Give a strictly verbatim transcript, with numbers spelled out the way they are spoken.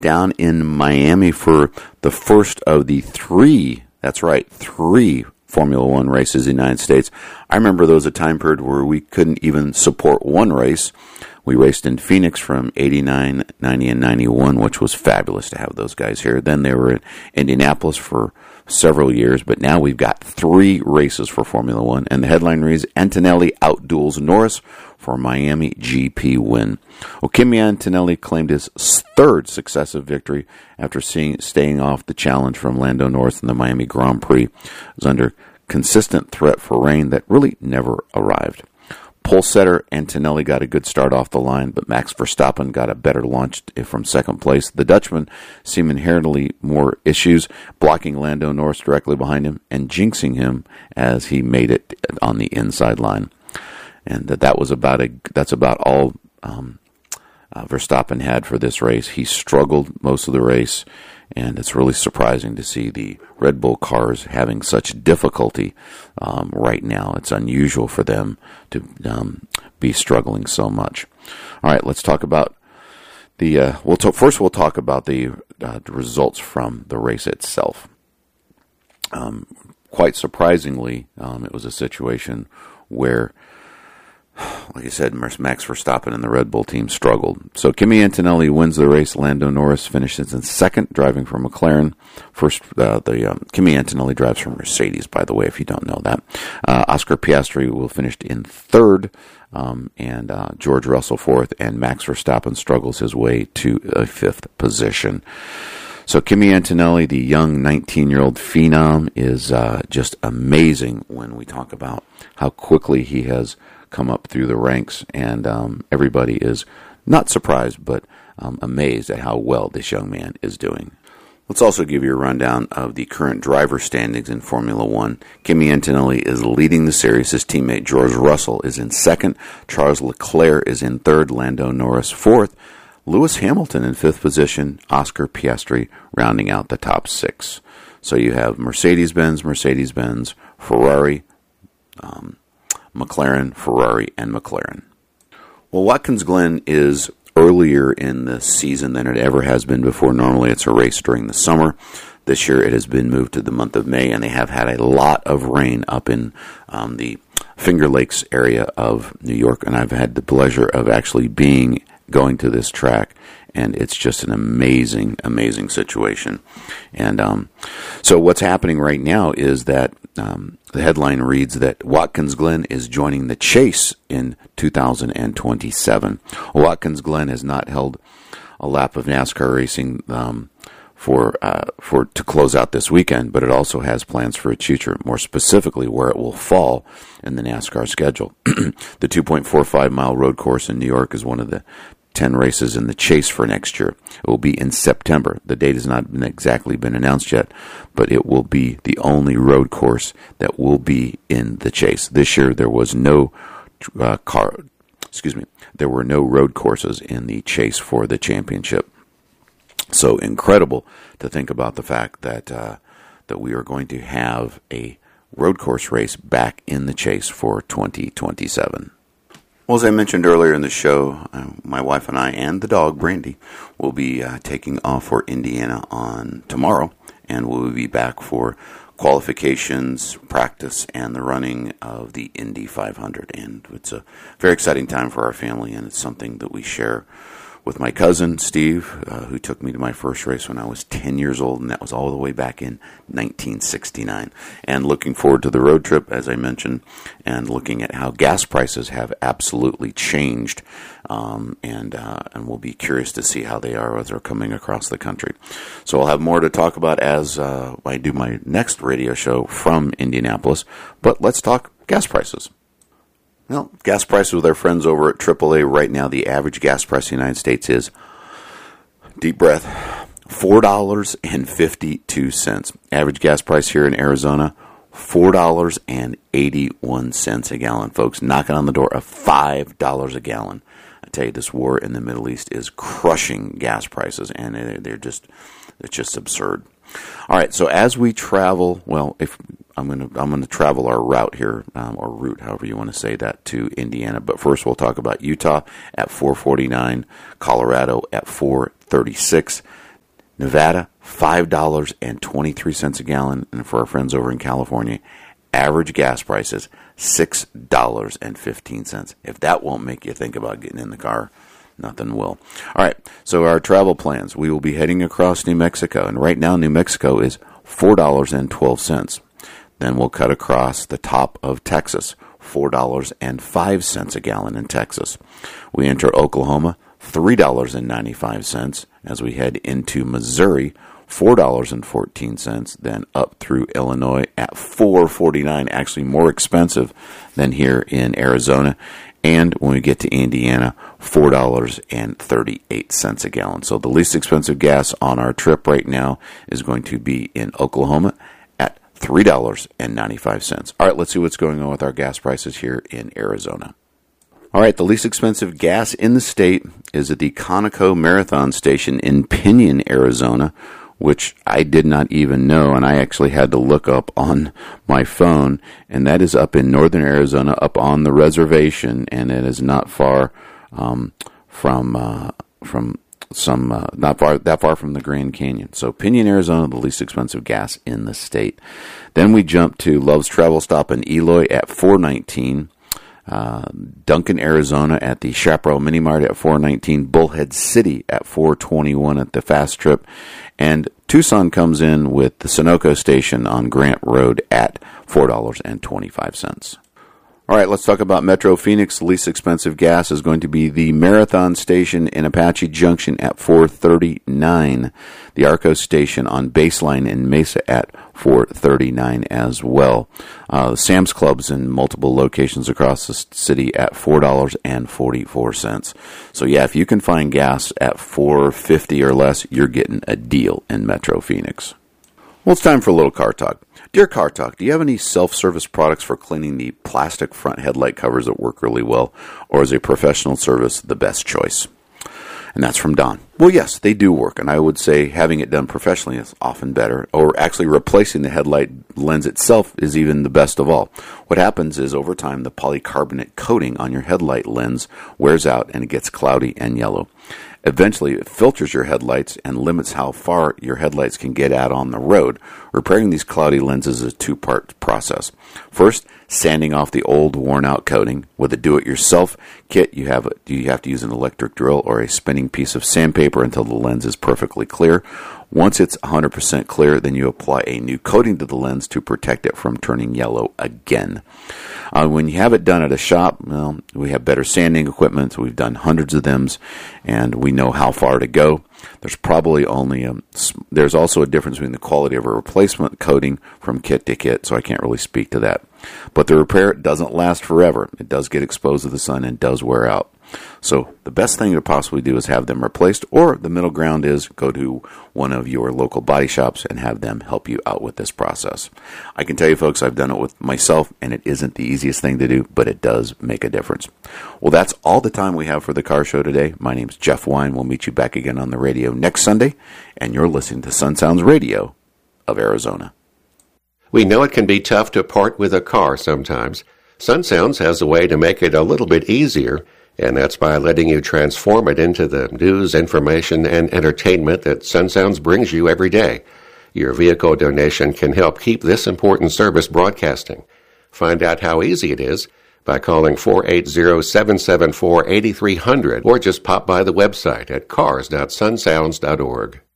down in Miami for the first of the three, that's right, three Formula One races in the United States. I remember there was a time period where we couldn't even support one race. We raced in Phoenix from eighty-nine, ninety, and ninety-one, which was fabulous to have those guys here. Then they were in Indianapolis for several years, but now we've got three races for Formula One, and the headline reads, Antonelli outduels Norris for Miami G P win. Well, Kimi Antonelli claimed his third successive victory after seeing, staying off the challenge from Lando Norris in the Miami Grand Prix. It was under consistent threat for rain that really never arrived. Pole setter Antonelli got a good start off the line, but Max Verstappen got a better launch from second place. The Dutchman seemed inherently more issues, blocking Lando Norris directly behind him and jinxing him as he made it on the inside line. And that that was about a that's about all um, uh, Verstappen had for this race. He struggled most of the race, and it's really surprising to see the Red Bull cars having such difficulty um, right now. It's unusual for them to um, be struggling so much. All right, let's talk about the. Uh, we'll talk, first. We'll talk about the, uh, the results from the race itself. Um, quite surprisingly, um, it was a situation where, like I said, Max Verstappen and the Red Bull team struggled. So Kimi Antonelli wins the race. Lando Norris finishes in second, driving for McLaren. First, uh, the um, Kimi Antonelli drives for Mercedes, by the way, if you don't know that. Uh, Oscar Piastri will finish in third, um, and uh, George Russell fourth, and Max Verstappen struggles his way to a fifth position. So Kimi Antonelli, the young nineteen-year-old phenom, is uh, just amazing when we talk about how quickly he has come up through the ranks, and um, everybody is not surprised, but um, amazed at how well this young man is doing. Let's also give you a rundown of the current driver standings in Formula One. Kimi Antonelli is leading the series. His teammate George Russell is in second. Charles Leclerc is in third. Lando Norris fourth. Lewis Hamilton in fifth position. Oscar Piastri rounding out the top six. So you have Mercedes-Benz, Mercedes-Benz, Ferrari, um, McLaren, Ferrari, and McLaren. Well, Watkins Glen is earlier in the season than it ever has been before. Normally it's a race during the summer. This year it has been moved to the month of May, and they have had a lot of rain up in um, the Finger Lakes area of New York, and I've had the pleasure of actually being going to this track, and it's just an amazing, amazing situation. And um, so what's happening right now is that um, the headline reads that Watkins Glen is joining the chase in two thousand twenty-seven. Watkins Glen has not held a lap of NASCAR racing um, for uh, for to close out this weekend, but it also has plans for its future, more specifically where it will fall in the NASCAR schedule. The two point four five mile road course in New York is one of the ten races in the chase for next year. It will be in September. The date has not been exactly been announced yet, but it will be the only road course that will be in the chase. This year there was no uh, car, excuse me, there were no road courses in the chase for the championship. So incredible to think about the fact that uh, that we are going to have a road course race back in the chase for twenty twenty-seven. Well, as I mentioned earlier in the show, uh, my wife and I and the dog, Brandy, will be uh, taking off for Indiana on tomorrow, and we'll be back for qualifications, practice, and the running of the Indy five hundred. And it's a very exciting time for our family, and it's something that we share with my cousin, Steve, uh, who took me to my first race when I was ten years old, and that was all the way back in nineteen sixty-nine. And looking forward to the road trip, as I mentioned, and looking at how gas prices have absolutely changed, um, and uh, and we'll be curious to see how they are as they're coming across the country. So I'll have more to talk about as uh, I do my next radio show from Indianapolis, but let's talk gas prices. Well, gas prices with our friends over at triple A right now, the average gas price in the United States is, deep breath, four dollars and fifty-two cents. Average gas price here in Arizona, four dollars and eighty-one cents a gallon, folks, knocking on the door of five dollars a gallon. I tell you, this war in the Middle East is crushing gas prices, and they're just, it's just absurd. All right, so as we travel, well, if I'm going to I'm going to travel our route here, um, or route, however you want to say that, to Indiana. But first, we'll talk about Utah at four forty-nine, Colorado at four thirty-six, Nevada, five dollars and twenty-three cents a gallon. And for our friends over in California, average gas prices, six dollars and fifteen cents. If that won't make you think about getting in the car, nothing will. All right, so our travel plans. We will be heading across New Mexico, and right now New Mexico is four dollars and twelve cents. Then we'll cut across the top of Texas, four dollars and five cents a gallon in Texas. We enter Oklahoma, three dollars and ninety-five cents. As we head into Missouri, four dollars and fourteen cents. Then up through Illinois at four dollars and forty-nine cents, actually more expensive than here in Arizona. And when we get to Indiana, four dollars and thirty-eight cents a gallon. So the least expensive gas on our trip right now is going to be in Oklahoma at three dollars and ninety-five cents. All right, let's see what's going on with our gas prices here in Arizona. All right, the least expensive gas in the state is at the Conoco Marathon Station in Pinion, Arizona, which I did not even know, and I actually had to look up on my phone, and that is up in northern Arizona, up on the reservation, and it is not far um, from uh, from some uh, not far that far from the Grand Canyon. So Pinion, Arizona, the least expensive gas in the state. Then we jump to Love's Travel Stop in Eloy at four nineteen. Uh, Duncan, Arizona at the Chaparral Mini Mart at four nineteen, Bullhead City at four twenty-one at the Fast Trip, and Tucson comes in with the Sunoco station on Grant Road at four dollars and twenty-five cents. All right, let's talk about Metro Phoenix. The least expensive gas is going to be the Marathon station in Apache Junction at four thirty-nine. The Arcos station on Baseline in Mesa at four thirty-nine as well. Uh, Sam's Clubs in multiple locations across the city at four dollars and forty-four cents. So yeah, if you can find gas at four fifty or less, you're getting a deal in Metro Phoenix. Well, it's time for a little car talk. Dear Car Talk, do you have any self-service products for cleaning the plastic front headlight covers that work really well, or is a professional service the best choice? And that's from Don. Well, yes, they do work, and I would say having it done professionally is often better, or actually replacing the headlight lens itself is even the best of all. What happens is over time, the polycarbonate coating on your headlight lens wears out and it gets cloudy and yellow. Eventually, it filters your headlights and limits how far your headlights can get out on the road. Repairing these cloudy lenses is a two-part process. First, sanding off the old, worn-out coating. With a do-it-yourself kit, you have, a, you have to use an electric drill or a spinning piece of sandpaper until the lens is perfectly clear. Once it's one hundred percent clear, then you apply a new coating to the lens to protect it from turning yellow again. Uh, when you have it done at a shop, well, we have better sanding equipment. We've done hundreds of them, and we know how far to go. There's probably only a, there's also a difference between the quality of a replacement coating from kit to kit, so I can't really speak to that. But the repair doesn't last forever. It does get exposed to the sun and does wear out. So the best thing to possibly do is have them replaced, or the middle ground is go to one of your local body shops and have them help you out with this process. I can tell you, folks, I've done it with myself, and it isn't the easiest thing to do, but it does make a difference. Well, that's all the time we have for the car show today. My name's Jeff Wine. We'll meet you back again on the radio next Sunday, and you're listening to Sun Sounds Radio of Arizona. We know it can be tough to part with a car sometimes. Sun Sounds has a way to make it a little bit easier, and that's by letting you transform it into the news, information, and entertainment that Sun Sounds brings you every day. Your vehicle donation can help keep this important service broadcasting. Find out how easy it is by calling four eight zero, seven seven four, eight three zero zero or just pop by the website at cars dot sun sounds dot org.